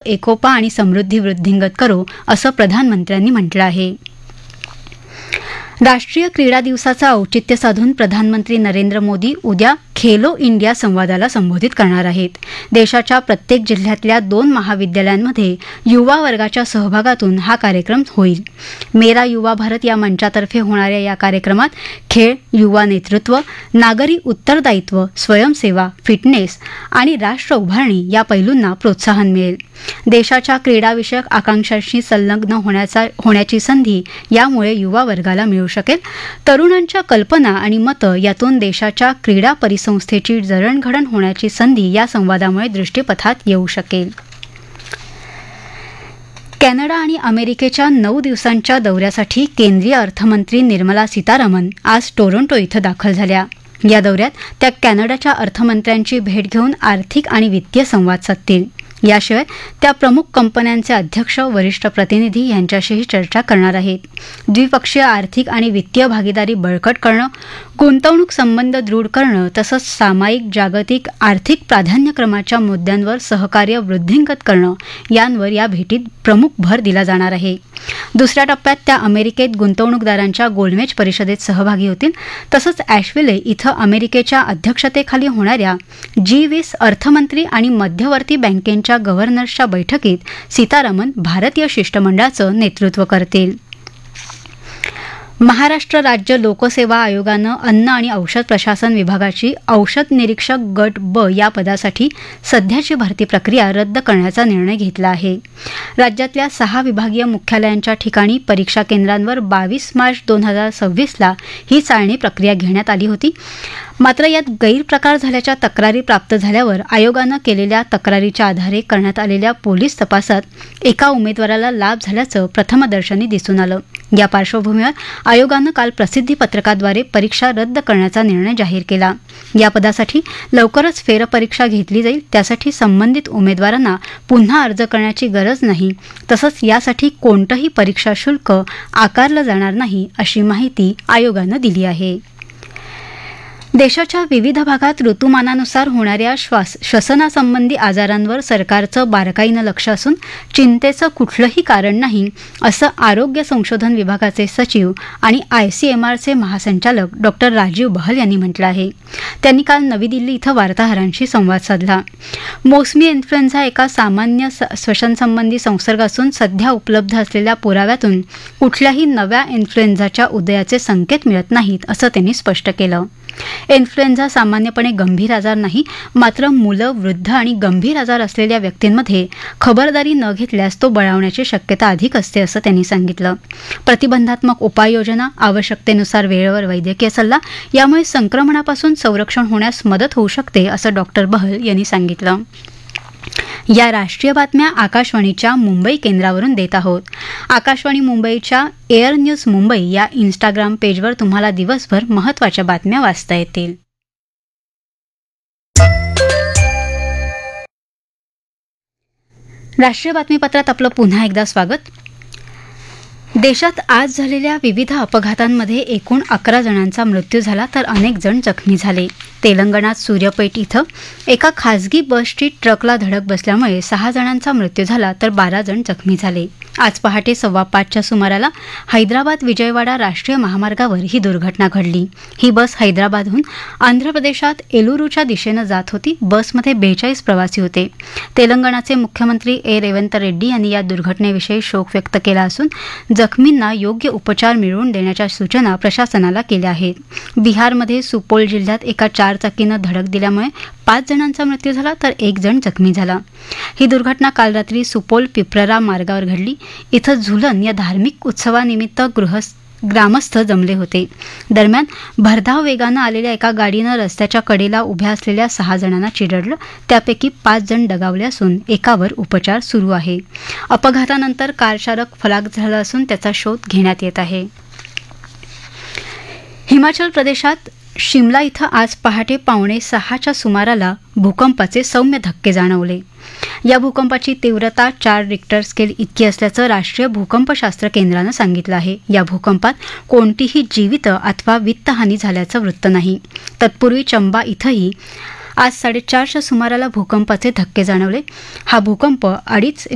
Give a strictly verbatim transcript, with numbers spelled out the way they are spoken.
एकोपा आणि समृद्धी वृद्धिंगत करो असं प्रधानमंत्र्यांनी म्हटलं आहे. राष्ट्रीय क्रीडा दिवसाचं औचित्य साधून प्रधानमंत्री नरेंद्र मोदी उद्या खेलो इंडिया संवादाला संबोधित करणार आहेत. देशाच्या प्रत्येक जिल्ह्यातल्या दोन महाविद्यालयांमध्ये युवा वर्गाच्या सहभागातून हा कार्यक्रम होईल. मेरा युवा भारत या मंचातर्फे होणाऱ्या या कार्यक्रमात खेळ, युवा नेतृत्व, नागरी उत्तरदायित्व, स्वयंसेवा, फिटनेस आणि राष्ट्र उभारणी या पैलूंना प्रोत्साहन मिळेल. देशाच्या क्रीडाविषयक आकांक्षांशी संलग्न होण्याचा होण्याची संधी यामुळे युवा वर्गाला मिळू शकेल. तरुणांच्या कल्पना आणि मतं यातून देशाच्या क्रीडा परिसंस्थेची जडणघडण होण्याची संधी या संवादामुळे दृष्टीपथात येऊ शकेल. कॅनडा आणि अमेरिकेच्या नऊ दिवसांच्या दौऱ्यासाठी केंद्रीय अर्थमंत्री निर्मला सीतारामन आज टोरंटो इथं दाखल झाल्या. या दौऱ्यात त्या कॅनडाच्या अर्थमंत्र्यांची भेट घेऊन आर्थिक आणि वित्तीय संवाद साधतील. याशिवाय त्या प्रमुख कंपन्यांचे अध्यक्ष, वरिष्ठ प्रतिनिधी यांच्याशीही चर्चा करणार आहेत. द्विपक्षीय आर्थिक आणि वित्तीय भागीदारी बळकट करणं, गुंतवणूक संबंध दृढ करणं तसंच सामायिक जागतिक आर्थिक प्राधान्यक्रमाच्या मुद्द्यांवर सहकार्य वृद्धिंगत करणं यांवर या भेटीत प्रमुख भर दिला जाणार आहे. दुसऱ्या टप्प्यात त्या अमेरिकेत गुंतवणूकदारांच्या गोलमेज परिषदेत सहभागी होतील. तसंच ॲशविले इथं अमेरिकेच्या अध्यक्षतेखाली होणाऱ्या जी वीस अर्थमंत्री आणि मध्यवर्ती बँकेंच्या गव्हर्नर्सच्या बैठकीत सीतारामन भारतीय शिष्टमंडळाचं नेतृत्व करतील. महाराष्ट्र राज्य लोकसेवा आयोगानं अन्न आणि औषध प्रशासन विभागाची औषध निरीक्षक गट ब या पदासाठी सध्याची भरती प्रक्रिया रद्द करण्याचा निर्णय घेतला आहे. राज्यातल्या सहा विभागीय मुख्यालयांच्या ठिकाणी परीक्षा केंद्रांवर बावीस मार्च दोन हजार सव्वीसला ही चाळणी प्रक्रिया घेण्यात आली होती. मात्र यात गैरप्रकार झाल्याच्या तक्रारी प्राप्त झाल्यावर आयोगानं केलेल्या तक्रारीच्या आधारे करण्यात आलेल्या पोलीस तपासात एका उमेदवाराला लाभ झाल्याचं प्रथमदर्शनी दिसून आलं. या पार्श्वभूमीवर आयोगानं काल प्रसिद्धीपत्रकाद्वारे परीक्षा रद्द करण्याचा निर्णय जाहीर केला. या पदासाठी लवकरच फेरपरीक्षा घेतली जाईल. त्यासाठी संबंधित उमेदवारांना पुन्हा अर्ज करण्याची गरज नाही. तसंच यासाठी कोणतंही परीक्षा शुल्क आकारलं जाणार नाही अशी माहिती आयोगानं दिली आहे. देशाच्या विविध भागात ऋतुमानानुसार होणाऱ्या श्वास श्वसनासंबंधी आजारांवर सरकारचं बारकाईनं लक्ष असून चिंतेचं कुठलंही कारण नाही असं आरोग्य संशोधन विभागाचे सचिव आणि आयसीएमआरचे महासंचालक डॉक्टर राजीव बहल यांनी म्हटलं आहे. त्यांनी काल नवी दिल्ली इथं वार्ताहरांशी संवाद साधला. मोसमी इन्फ्लुएन्झा एका सामान्य श्वसनसंबंधी संसर्ग असून सध्या उपलब्ध असलेल्या पुराव्यातून कुठल्याही नव्या इन्फ्लुएन्झाच्या उदयाचे संकेत मिळत नाहीत असं त्यांनी स्पष्ट केलं. इन्फ्लुएन्झा सामान्यपणे गंभीर आजार नाही. मात्र मुलं, वृद्ध आणि गंभीर आजार असलेल्या व्यक्तींमध्ये खबरदारी न घेतल्यास तो बळावण्याची शक्यता अधिक असते असं त्यांनी सांगितलं. प्रतिबंधात्मक उपाययोजना, आवश्यकतेनुसार वेळेवर वैद्यकीय सल्ला यामुळे संक्रमणापासून संरक्षण होण्यास मदत होऊ शकते असं डॉक्टर बहल यांनी सांगितलं. या राष्ट्रीय बातम्या आकाशवाणीच्या मुंबई केंद्रावरून देत आहोत. आकाशवाणी मुंबईच्या एअर न्यूज मुंबई या इन्स्टाग्राम पेजवर तुम्हाला दिवसभर महत्त्वाच्या बातम्या वाचता येतील. राष्ट्रीय बातमीपत्रात आपलं पुन्हा एकदा स्वागत. देशात आज झालेल्या विविध अपघातांमध्ये एकूण अकरा जणांचा मृत्यू झाला तर अनेक जण जखमी झाले. तेलंगणात सूर्यपेट इथं एका खासगी बसची ट्रकला धडक बसल्यामुळे सहा जणांचा मृत्यू झाला तर बारा जण जखमी झाले. आज पहाटे सव्वा पाचच्या सुमाराला हैदराबाद विजयवाडा राष्ट्रीय महामार्गावर ही दुर्घटना घडली. ही बस हैदराबादहून आंध्र प्रदेशात एलुरूच्या दिशेनं जात होती. बसमध्ये बेचाळीस प्रवासी होते. तेलंगणाचे मुख्यमंत्री ए रेवंत रेड्डी यांनी या दुर्घटनेविषयी शोक व्यक्त केला असून जखमींना योग्य उपचार मिळवून देण्याच्या सूचना प्रशासनाला केल्या आहेत. बिहारमध्ये सुपोल जिल्ह्यात एका चारचाकीनं धडक दिल्यामुळे पाच जणांचा मृत्यू झाला तर एक जण जखमी झाला. ही दुर्घटना काल रात्री सुपोल पिप्ररा मार्गावर घडली. इथं झुलन या धार्मिक उत्सवानिमित्त गृहस्थ ग्रामस्थ जमले होते. दरम्यान भरधाव वेगानं आलेल्या एका गाडीनं रस्त्याच्या कडेला उभ्या असलेल्या सहा जणांना चिरडलं. त्यापैकी पाच जण दगावले असून एकावर उपचार सुरू आहे. अपघातानंतर कार चालक फरार झाला असून त्याचा शोध घेण्यात येत आहे. हिमाचल प्रदेशात शिमला इथं आज पहाटे पावणे सहाच्या सुमाराला भूकंपाचे सौम्य धक्के जाणवले. या भूकंपाची तीव्रता चार रिक्टर स्केल इतकी असल्याचं राष्ट्रीय भूकंपशास्त्र केंद्रानं सांगितलं आहे. या भूकंपात कोणतीही जीवित अथवा वित्तहानी झाल्याचं वृत्त नाही. तत्पूर्वी चंबा इथंही आज साडेचारच्या सुमाराला भूकंपाचे धक्के जाणवले. हा भूकंप अडीच